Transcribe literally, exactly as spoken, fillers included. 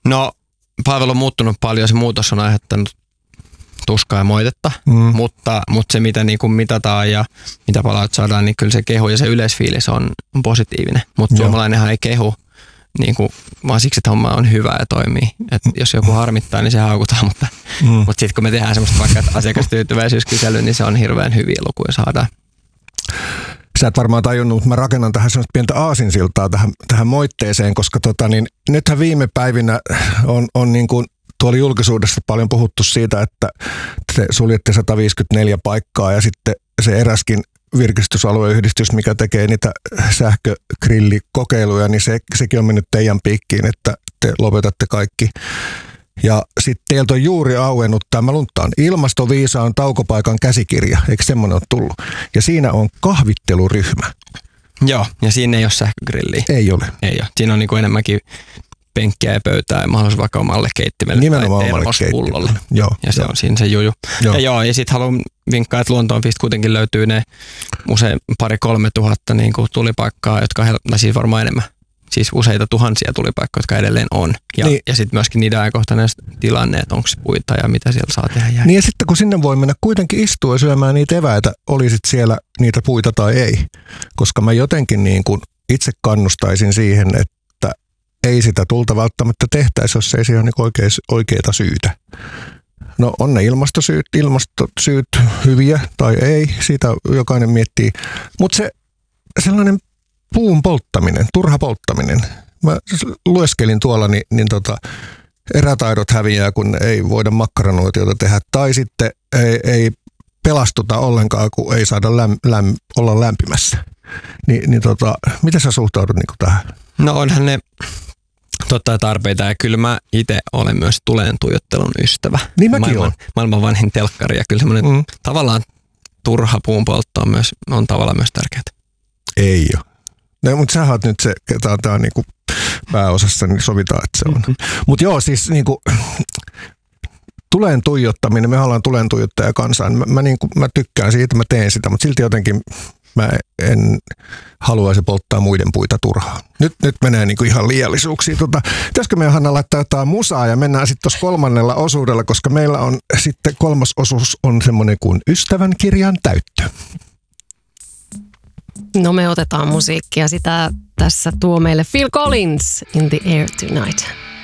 No, palvelu on muuttunut paljon, se muutos on aiheuttanut tuskaa ja moitetta, mm. mutta, mutta se mitä niin kuin mitataan ja mitä palaut saadaan, niin kyllä se kehu ja se yleisfiilis on, on positiivinen. Mutta suomalainenhan ei kehu, niin kuin, vaan siksi, että homma on hyvä ja toimii. Et jos joku harmittaa, niin se haukutaan, mutta, mm. mutta sitten kun me tehdään semmoista vaikka asiakastyytyväisyyskysely, niin se on hirveän hyviä lukuja saadaan. Sä et varmaan tajunnut, mutta mä rakennan tähän semmoista pientä aasinsiltaa tähän, tähän moitteeseen, koska tota, niin, nythän viime päivinä on, on niin kuin tuolla julkisuudessa paljon puhuttu siitä, että te suljette sata viisikymmentäneljä paikkaa ja sitten se eräskin virkistysalueyhdistys, mikä tekee niitä sähkögrillikokeiluja, niin se, sekin on mennyt teidän piikkiin, että te lopetatte kaikki. Ja sitten teiltä on juuri auennut tämä lunttaan ilmastoviisaan taukopaikan käsikirja, eikö semmoinen ole tullut? Ja siinä on kahvitteluryhmä. Joo, ja siinä ei ole sähkögrilliä. Ei ole. Ei ole. Siinä on niin kuin enemmänkin penkkiä ja pöytää ja mahdollisuus vaikka omalle keittimelle nimenomaan tai termospullolle. Joo, ja se joo. on siinä se juju. Joo. Ja joo, ja sitten haluan vinkkaa, että Luontoonfist kuitenkin löytyy ne usein pari kolme tuhatta niin kuin tulipaikkaa, jotka on siis varmaan enemmän. Siis useita tuhansia tulipaikkoja, jotka edelleen on. Ja, niin. ja sitten myöskin niiden ajankohtainen tilanne, että onko se puita ja mitä siellä saa tehdä. Jää. Niin ja sitten kun sinne voi mennä kuitenkin istua ja syömään niitä eväitä, olisit siellä niitä puita tai ei. Koska mä jotenkin niin kuin itse kannustaisin siihen, että ei sitä tulta välttämättä tehtäisi, jos ei siihen ole niin oikeita syytä. No on ne ilmastosyyt, ilmastosyyt hyviä tai ei, siitä jokainen miettii. Mutta se sellainen puun polttaminen, turha polttaminen. Mä lueskelin tuolla, niin, niin tota, erätaidot häviää, kun ei voida makkaranuotiota tehdä. Tai sitten ei, ei pelastuta ollenkaan, kun ei saada läm, läm, olla lämpimässä. Ni, niin tota, miten sä suhtaudut niin kuin tähän? No onhan ne totta ja tarpeita. Ja kyllä mä itse olen myös tuleen tuijottelun ystävä. Niin mäkin maailman, maailman vanhin telkkari. Ja kyllä semmoinen mm. tavallaan turha puun poltto on, myös, on tavallaan myös tärkeää. Ei ole. No, mutta sä oot nyt se, ketä tää on niinku pääosassa, niin sovitaan, että se on. Mm-hmm. Mutta joo, siis niinku tuleen tuijottaminen, me ollaan tuleen tuijottaja kansaan. Mä, mä, niinku, mä tykkään siitä, mä teen sitä, mutta silti jotenkin mä en haluaisi polttaa muiden puita turhaan. Nyt, nyt menee niinku ihan liiallisuuksiin. Tota, pitäisikö meidän Hanna laittaa jotain musaa ja mennään sitten tuossa kolmannella osuudella, koska meillä on sitten kolmas osuus on semmoinen kuin ystävän kirjan täyttö. No me otetaan musiikkia. Sitä tässä tuo meille Phil Collins, In the Air Tonight.